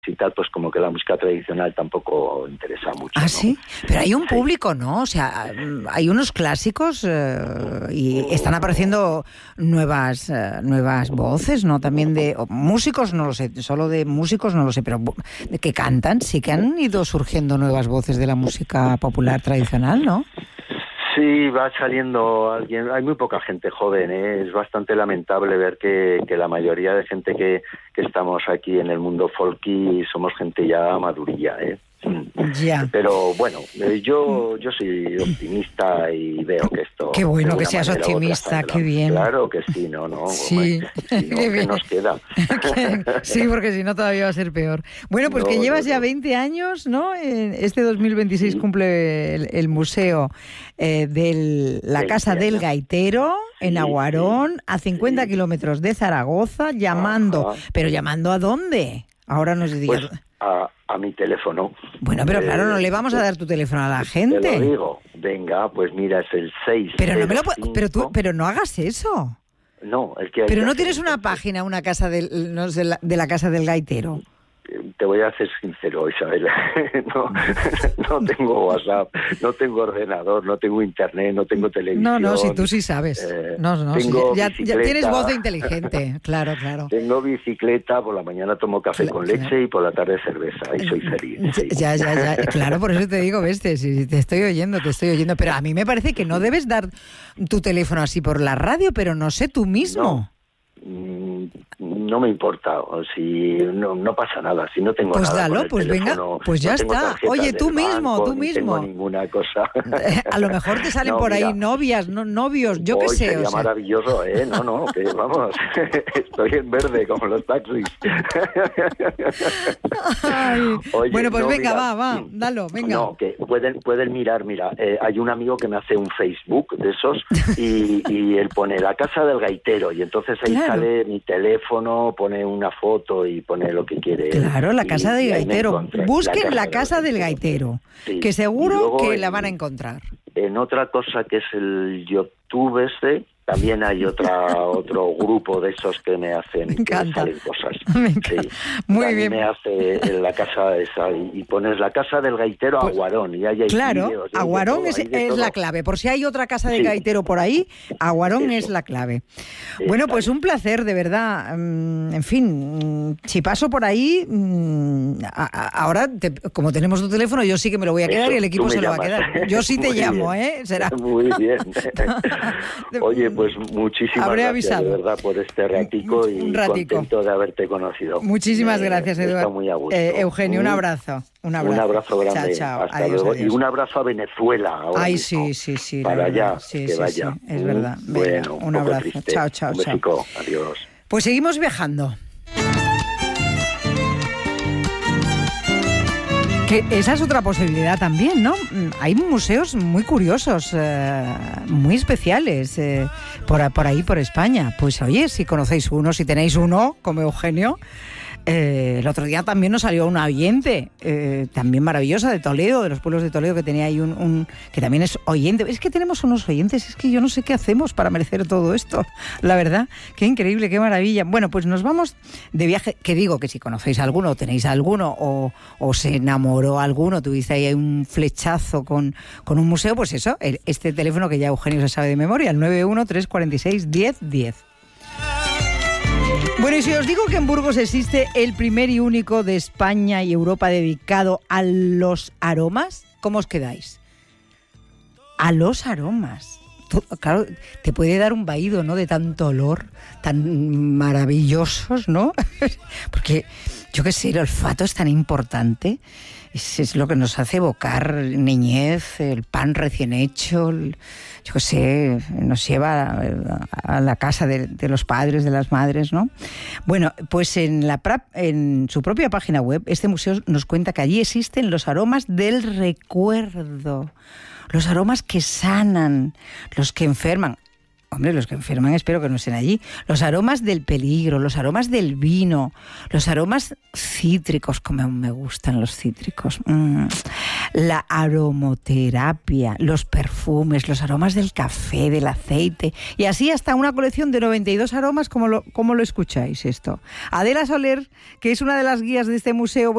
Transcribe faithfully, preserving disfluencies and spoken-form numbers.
y tal, pues como que la música tradicional tampoco interesa mucho. ¿Ah, ¿no? sí? Pero hay un Sí. público, ¿no? O sea, hay unos clásicos eh, y están apareciendo nuevas eh, nuevas voces, ¿no? También de o, músicos, no lo sé, solo de músicos no lo sé, pero de que cantan, sí que han ido surgiendo nuevas voces de la música popular tradicional, ¿no? Sí, va saliendo alguien, hay muy poca gente joven, ¿eh? Es bastante lamentable ver que, que la mayoría de gente que, que estamos aquí en el mundo folky somos gente ya madurilla, ¿eh? Ya. Pero bueno, eh, yo yo soy optimista y veo que esto... Qué bueno de que una seas manera u otra optimista, saldrá. qué bien. Claro que sí, no, no. Sí, Si no, qué ¿qué bien. nos queda? Sí, porque si no todavía va a ser peor. Bueno, pues No, que llevas no, ya no. veinte años, ¿no? En este dos mil veintiséis Sí. cumple el, el museo eh, de la veinte Casa del años. Gaitero en Sí, Aguarón, sí, a cincuenta sí. kilómetros de Zaragoza, llamando. Ajá. ¿Pero llamando a dónde? Ahora nos digas. Pues a, a mi teléfono. Bueno, pero claro, no Eh, le vamos a dar tu teléfono a la Te gente. lo digo. Venga, pues mira, es el seis. Pero no me lo pu- pero tú, pero no hagas eso. No, el que hay Pero que no hacer, tienes una entonces. página, una casa del, no sé, la- de la Casa del Gaitero. Te voy a ser sincero, Isabel. no, no tengo WhatsApp, no tengo ordenador, no tengo internet, no tengo televisión. No, no, si tú sí sabes. Eh, no, no, sí, tengo ya, ya bicicleta. tienes voz de inteligente, claro, claro. Tengo bicicleta, por la mañana tomo café Claro, con claro. leche y por la tarde cerveza. Y soy feliz. sí. Ya, ya, ya. Claro, por eso te digo, veste, si te estoy oyendo, te estoy oyendo. Pero a mí me parece que no debes dar tu teléfono así por la radio, pero no sé tú mismo. Mm, No me importa, o si no, no pasa nada, si no tengo Pues nada. dalo, con el pues venga, teléfono, pues ya no tengo está. tarjetas Oye, del tú mismo, banco, tú ni mismo. tengo ninguna cosa. A lo mejor te salen No, por ahí mira. novias, no, novios, yo qué Hoy sé. sería O sea. maravilloso, ¿eh? No, no, que vamos, estoy en verde como los taxis. Ay. Oye, Bueno, pues no, venga, mira, va, va, sí. dalo, venga. No, que pueden pueden mirar, mira, eh, hay un amigo que me hace un Facebook de esos y, y él pone la Casa del Gaitero y entonces ahí Claro. sale mi teléfono, pone una foto y pone lo que quiere. Claro, la y- Casa del y ahí me Gaitero. encontré. Busquen la Casa del Gaitero, Sí. que Y seguro luego que en- la van a encontrar. En otra cosa que es el YouTube este, también hay otra otro grupo de esos que me hacen Me que encanta. salen cosas. Me encanta. Sí. Muy También bien. me hace en la casa esa y, y pones la Casa del Gaitero Pues, Aguarón y ahí hay Claro, vídeos, y hay de Aguarón todo, es, hay de es la todo. clave. Por si hay otra Casa del Sí. Gaitero por ahí, Aguarón Eso. es la clave. Bueno, pues un placer, de verdad. Mm, En fin, mm, si paso por ahí, mm, a- a- ahora, te- como tenemos tu teléfono, yo sí que me lo voy a quedar Eso, y el equipo tú me se lo va a llamas. quedar. Yo sí te Muy llamo, bien. ¿eh? Será. Muy bien. Oye, pues muchísimas Habré gracias avisado. de verdad por este ratico y Un ratico. contento de haberte conocido. Muchísimas Eh, gracias, está Eduardo. muy a gusto. Eh, Eugenio, un Mm. abrazo. Un abrazo. Un abrazo grande. Chao, chao. Hasta Adiós, luego. adiós. Y un abrazo a Venezuela ahora Ay, mismo. sí, sí, sí. la Para verdad. allá, Sí, que sí, vaya. sí, es Mm, verdad. Venga, bueno, un poco abrazo. triste. Chao, chao, Un chao. besico. Adiós. Pues seguimos viajando. Que esa es otra posibilidad también, ¿no? Hay museos muy curiosos, eh, muy especiales, eh, por, por ahí, por España. Pues oye, si conocéis uno, si tenéis uno, como Eugenio. Eh, el otro día también nos salió una oyente, eh, también maravillosa, de Toledo, de los pueblos de Toledo, que tenía ahí un, un... que también es oyente. Es que tenemos unos oyentes, es que yo no sé qué hacemos para merecer todo esto, la verdad. Qué increíble, qué maravilla. Bueno, pues nos vamos de viaje, que digo que si conocéis alguno, tenéis alguno, o os enamoró alguno, tuviste ahí un flechazo con, con un museo, pues eso, el, este teléfono que ya Eugenio se sabe de memoria, el nueve uno tres cuatro seis diez diez. Bueno, y si os digo que en Burgos existe el primer y único de España y Europa dedicado a los aromas, ¿cómo os quedáis? A los aromas. Tú, claro, te puede dar un vaído, ¿no? De tanto olor, tan maravillosos, ¿no? Porque, yo qué sé, el olfato es tan importante. Es, es lo que nos hace evocar niñez, el pan recién hecho, el, yo qué sé, nos lleva a, a la casa de, de los padres, de las madres, ¿no? Bueno, pues en, la, en su propia página web, este museo nos cuenta que allí existen los aromas del recuerdo, los aromas que sanan, los que enferman. Hombre, los que enferman espero que no estén allí. Los aromas del peligro, los aromas del vino, los aromas cítricos, como me gustan los cítricos. Mm. La aromoterapia, los perfumes, los aromas del café, del aceite. Y así hasta una colección de noventa y dos aromas, como lo, como lo escucháis esto. Adela Soler, que es una de las guías de este museo...